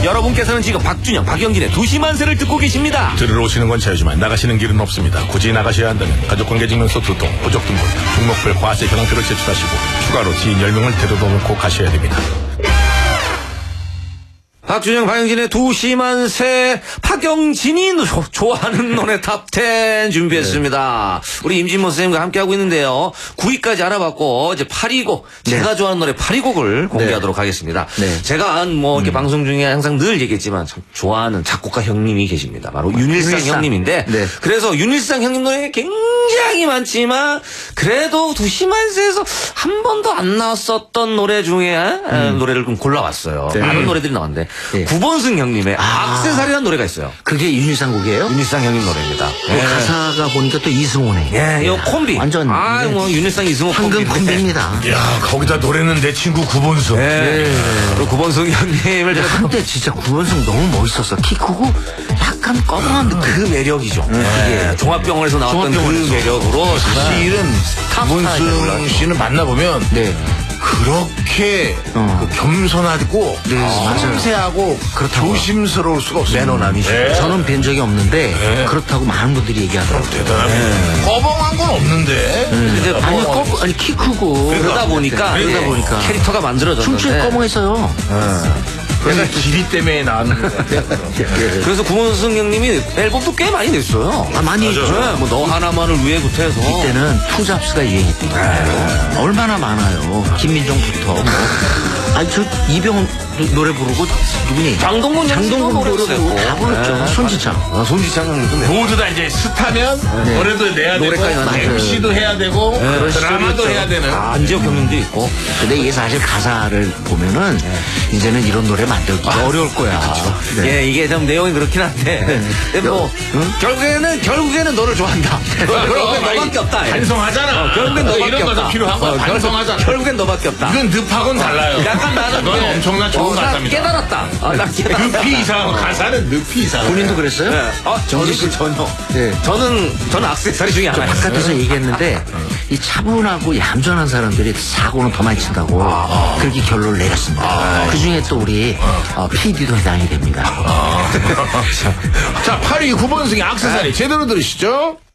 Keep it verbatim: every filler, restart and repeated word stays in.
여러분께서는 지금 박준영, 박영진의 두시만세를 듣고 계십니다. 들으러 오시는 건 자유지만 나가시는 길은 없습니다. 굳이 나가셔야 한다면 가족관계증명서 두 통, 보적 등본, 등록별 과세 현황표를 제출하시고 추가로 지인 열 명을 데려다 놓고 가셔야 됩니다. 박준영, 박영진의 두시만세, 박영진이 노, 좋아하는 노래 탑텐 준비했습니다. 네. 우리 임진모 선생님과 함께하고 있는데요. 구 위까지 알아봤고 이제 팔 위곡, 네. 제가 좋아하는 노래 팔 위곡을 공개하도록 네. 하겠습니다. 네. 제가 뭐 이렇게 음. 방송 중에 항상 늘 얘기했지만 참 좋아하는 작곡가 형님이 계십니다. 바로 윤일상, 윤일상. 형님인데 네. 그래서 윤일상 형님 노래 굉장히 많지만 그래도 두시만세에서 한 번도 안 나왔었던 노래 중에 음. 노래를 좀 골라왔어요. 네. 많은 노래들이 나왔는데 네. 구본승 형님의 아, 악세사리라는 노래가 있어요. 그게 윤일상 곡이에요? 윤일상 형님 노래입니다. 네. 가사가 보니까 또 이승호네. 예, 이 콤비. 완전. 아, 네. 뭐 윤일상 이승호 황금 콤비입니다. 야, 거기다 노래는 내 친구 구본승. 네. 네. 그리고 구본승 형님을 제가 한때 진짜 구본승 너무 멋있었어. 키 크고 약간 꺼벙한 느낌. 그 매력이죠. 네. 네. 종합병원에서 나왔던 종합병원에서. 그 매력으로 사실은 구본승 씨는 만나보면 네. 그렇게 어. 그 겸손하고 네, 섬세하고 조심스러울 수가 없어요. 매너남이시죠. 네. 저는 뵌 적이 없는데 네. 그렇다고 많은 분들이 얘기하더라고요. 대단합니다. 네. 꺼벙한 건 없는데. 음. 이제 아니, 꺼, 아니 키 크고 그러다 보니까 네. 그러다 보니까 캐릭터가 만들어졌는데 춤추에 꺼벙했어요. 네. 내가 길이 때문에 나왔는데. 그래서 구본승 형님이 앨범도 꽤 많이 냈어요. 아, 많이 했죠. 네, 뭐 너 하나만을 위해부터 해서. 이때는 투잡스가 유행했던 거예요. 네. 얼마나 많아요. 김민정부터. 뭐. 아니, 저 이병헌 노래 부르고 누구니? 장동건 장동건 노래 부르고 다 불렀죠. 네. 손지창. 아, 손지창 형님도 모두 다 이제 스타면 네. 노래도 내야 되고 엠시도 해야 되고 네. 드라마도 해야 되는. 아, 안지혁 형님도 있고. 근데 이게 사실 가사를 보면은 네. 이제는 이런 노래 만들기 아, 어려울 거야. 네. 예, 이게 좀 내용이 그렇긴 한데. 네. 뭐 응? 결국에는 결국에는 너를 좋아한다. 결국엔 너밖에 없다. 반성하잖아. 어, 결국엔 너밖에 이런 없다. 것도 필요한 거야. 어, 반성하잖아. 결국엔 너밖에 없다. 이건 늪하고는 달라요. 약간 나는 그건 네. 엄청난 좋은 어, 가사입니다. 깨달았다. 아, 나 깨달았다. 늪이 이상하고 가사는 늪이 이상하고. 본인도 그랬어요? 네. 아, 저는 그 전혀. 네. 저는 저는 악세사리 중에 하나예요. 바깥에서 얘기했는데 이 차분하고 얌전한 사람들이 사고는 더 많이 친다고 아, 그렇게 결론을 내렸습니다. 아, 그 중에 또 우리 어, 피디도 해당이 됩니다. 아, 자, 팔 위 구본승의 악세사리 제대로 들으시죠.